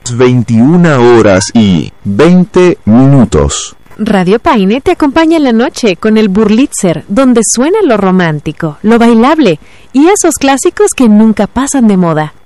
21:20. Radio Paine te acompaña en la noche con el Burlitzer, donde suena lo romántico, lo bailable y esos clásicos que nunca pasan de moda.